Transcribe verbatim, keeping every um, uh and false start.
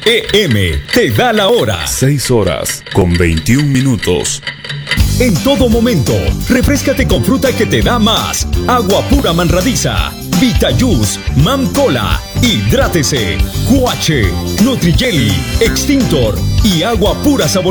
E M te da la hora. seis horas con veintiún minutos. En todo momento, refréscate con fruta que te da más. Agua pura Manradiza, Vitayus, Mam Cola, Hidrátese, Cuache, Nutrijelly, Extintor y agua pura sabor.